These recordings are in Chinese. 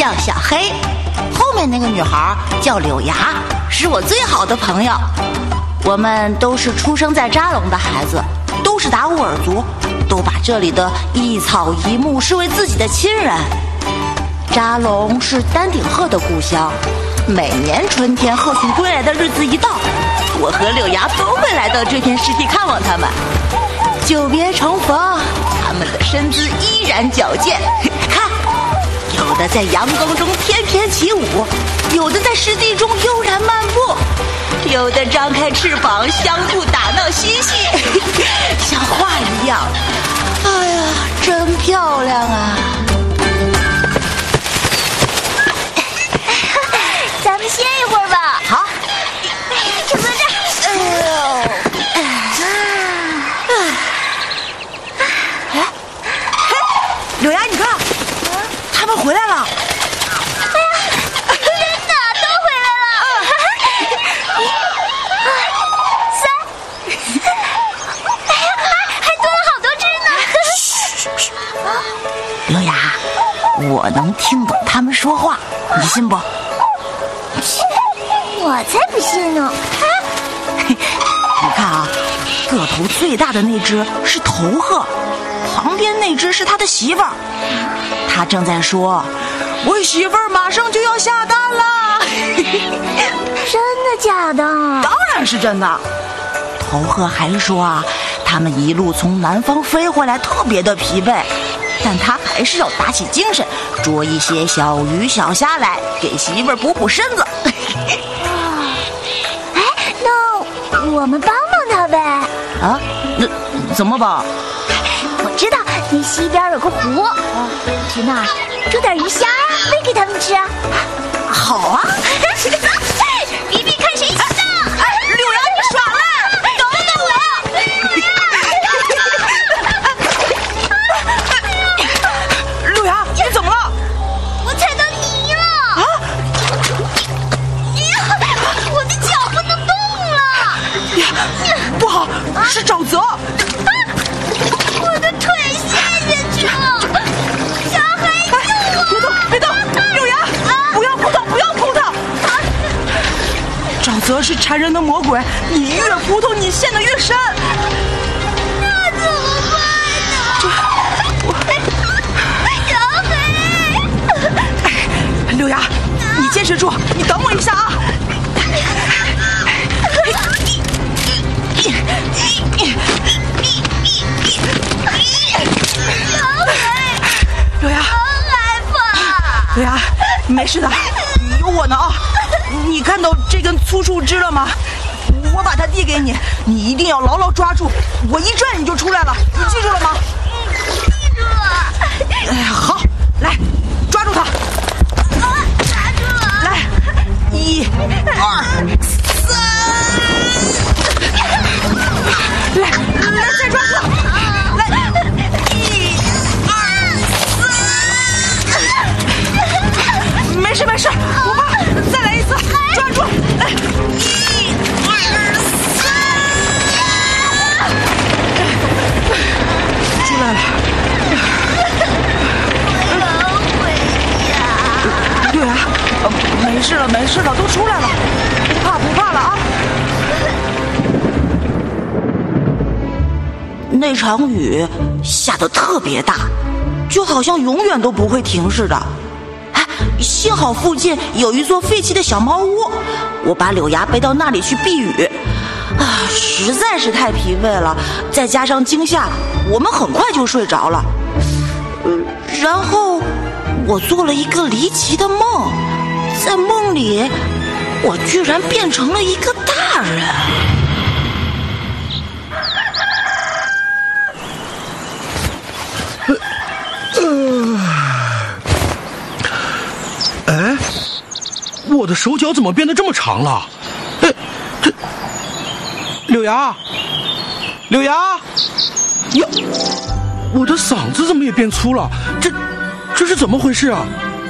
叫小黑，后面那个女孩叫柳芽，是我最好的朋友。我们都是出生在扎龙的孩子，都是达斡尔族，都把这里的一草一木视为自己的亲人。扎龙是丹顶鹤的故乡，每年春天鹤群归来的日子一到，我和柳芽都会来到这片湿地看望他们。久别重逢，他们的身姿依然矫健，看，有的在阳光中翩翩起舞，有的在湿地中悠然漫步，有的张开翅膀相互打闹嬉戏，像画一样。哎呀，真漂亮啊！ 咱们歇一会儿吧。 好， 就坐这儿。 柳芽，你看，他们回来了。 哎呀，真的都回来了。3，哎呀，还多了好多只呢。 柳芽，我能听懂他们说话，你信不？ 我才不信呢。 你看啊，个头最大的那只是头鹤，旁边那只是他的媳妇儿。他正在说：“我媳妇儿马上就要下蛋了。” 真的假的？ 当然是真的。头鹤还说啊，他们一路从南方飞回来，特别的疲惫，但他还是要打起精神，捉一些小鱼小虾来给媳妇儿补补身子。 那我们帮帮他呗。 啊？那怎么帮？ 我知道那西边有个湖，去那儿捉点鱼虾喂给他们吃。 好啊！ 比比看谁先到。 柳芽，你耍赖！等等我！柳芽，你怎么了？ 我踩到泥了。 啊！ 我的脚不能动了。 不好，是沼泽！ 我的腿陷下去了。小黑，救我！ 别动，别动！柳芽，不要扑腾，不要扑腾！沼泽是缠人的魔鬼，你越扑腾，你陷得越深。 那怎么办呢？小黑， 柳芽，你坚持住，你等我一下啊！柳芽， 很害怕。 柳芽，没事的，有我呢啊！你看到这根粗树枝了吗？我把它递给你，你一定要牢牢抓住，我一拽你就出来了，你记住了吗？ 记住了。 哎呀，好，来，抓住它。 抓住了。 来，1、2、3，来，再抓住，来，1、2、3，没事没事，不怕，再来一次，抓住，来，1、2、3，出来了。对啊，没事了，没事了，都出来了，不怕了啊！那场雨下得特别大，就好像永远都不会停似的。哎，幸好附近有一座废弃的小茅屋，我把柳芽背到那里去避雨。啊，实在是太疲惫了，再加上惊吓，我们很快就睡着了。然后我做了一个离奇的梦，在梦里，我居然变成了一个大人。 哎，我的手脚怎么变得这么长了？柳芽，柳芽，呀，我的嗓子怎么也变粗了？这是怎么回事啊？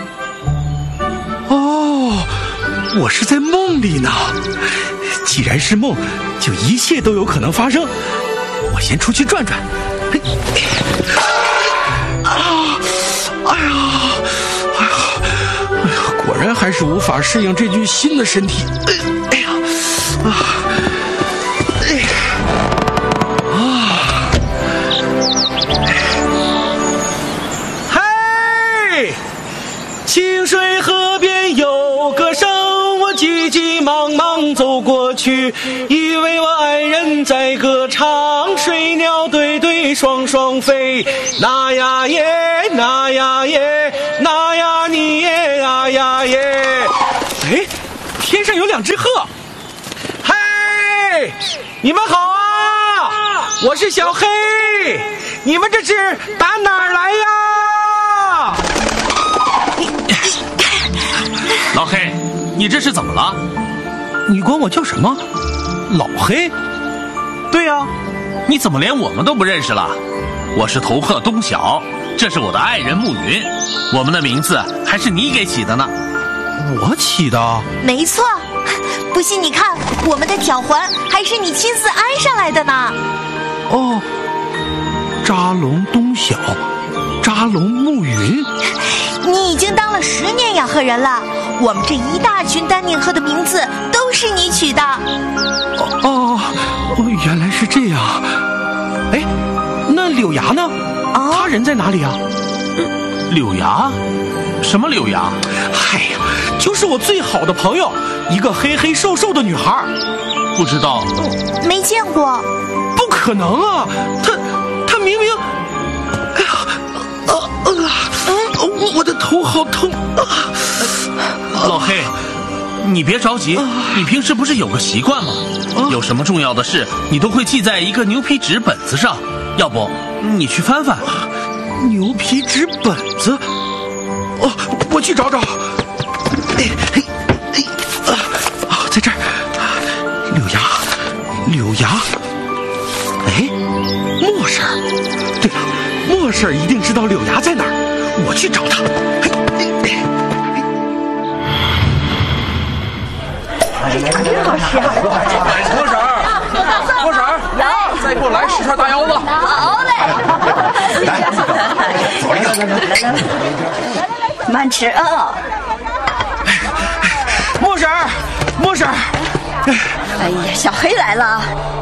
哦，我是在梦里呢。既然是梦，就一切都有可能发生。我先出去转转。 还是无法适应这具新的身体。哎呀， 嘿，清水河边有个声，我急急忙忙走过去，以为我爱人在歌唱，水鸟对对双双飞，那呀耶，那呀耶，那呀你耶呀呀耶。 哎，天上有2只鹤。 嘿，你们好啊，我是小黑，你们这是打哪儿来呀？ 老黑，你这是怎么了？ 你管我叫什么？老黑？ 对呀，你怎么连我们都不认识了？我是头鹤东晓，这是我的爱人暮云，我们的名字还是你给起的呢。 我起的？ 没错，不信你看，我们的脚环还是你亲自安上来的呢。 哦，扎龙东晓，扎龙暮云。 你已经当了10年养鹤人了，我们这一大群丹顶鹤的名字都是你取的。 哦，原来是这样。哎，那柳芽呢？他人在哪里啊？ 柳芽？什么柳芽？ 嗨呀，就是我最好的朋友，一个黑黑瘦瘦的女孩。 不知道。 没见过。 不可能啊，她明明……哎呀，我的头好痛啊！ 老黑，你别着急，你平时不是有个习惯吗？有什么重要的事，你都会记在一个牛皮纸本子上，要不你去翻翻。 牛皮纸本子？哦，我去找找。在这儿，柳芽。哎，莫婶儿。对了，莫婶儿一定知道柳芽在哪儿，我去找她。 莫婶儿，再给我来10串大腰子。 好嘞，慢吃啊。 莫婶儿。 哎呀，小黑来了。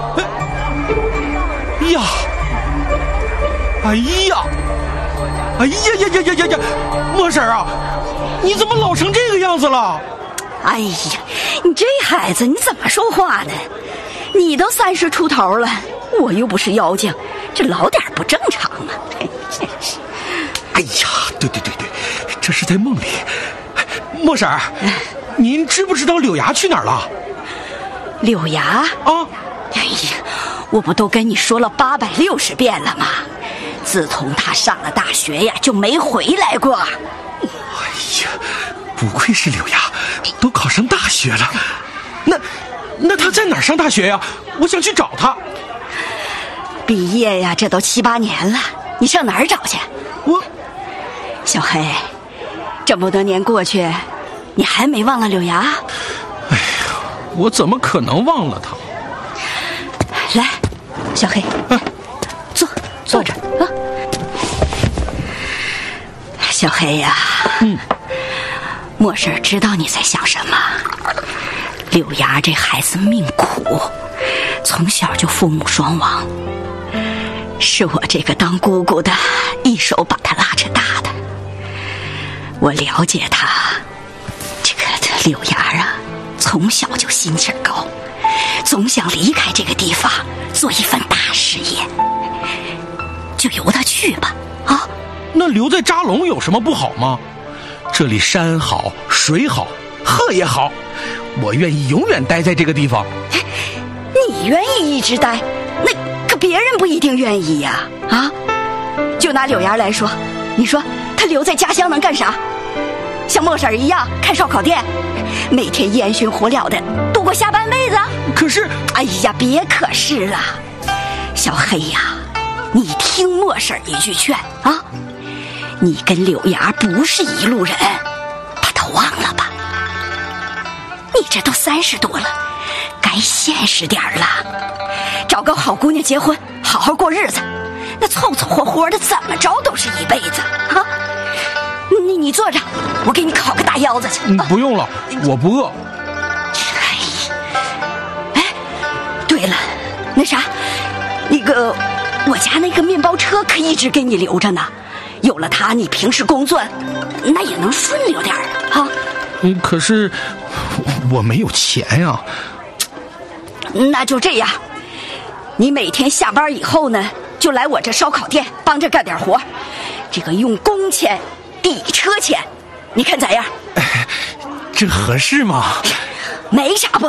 哎呀，莫婶儿啊，你怎么老成这个样子了？ 哎呀，你这孩子你怎么说话呢？你都30出头了，我又不是妖精，这老点不正常吗？ 哎呀，对，这是在梦里。莫婶儿，您知不知道柳芽去哪儿了？ 柳芽啊？ 哎呀，我不都跟你说了860遍了吗？自从他上了大学呀，就没回来过。 哎呀，不愧是柳芽，都考上大学了。那他在哪儿上大学呀？我想去找他。 毕业呀，这都7、8年了，你上哪儿找去？小黑，这么多年过去，你还没忘了柳芽？ 哎呀，我怎么可能忘了他？ 来，小黑，坐这儿啊。小黑呀，莫婶知道你在想什么。柳芽这孩子命苦，从小就父母双亡，是我这个当姑姑的一手把他拉扯大的。我了解他，这柳芽啊，从小就心气儿高，总想离开这个地方，做一番大事业。就由他去吧，啊？ 那留在扎龙有什么不好吗？这里山好，水好，鹤也好，我愿意永远待在这个地方。 你愿意一直待，那可别人不一定愿意呀！啊，就拿柳芽来说，你说他留在家乡能干啥？像莫婶一样开烧烤店，每天烟熏火燎的度过下半辈子。 可是， 哎呀，别可是了，小黑呀，你听莫婶一句劝啊，你跟柳芽不是一路人，把他忘了吧。你这都30多了，该现实点了，找个好姑娘结婚，好好过日子，那凑凑合合的怎么着都是一辈子啊。你坐着，我给你烤个大大腰子去。 不用了，我不饿。 哎，对了，那啥，我家那个面包车可一直给你留着呢，有了它，你平时工作那也能顺溜点啊。 可是我没有钱呀。 那就这样，你每天下班以后呢，就来我这烧烤店帮着干点活，这个用工钱抵车钱，你看咋样？ 这合适吗？ 没啥不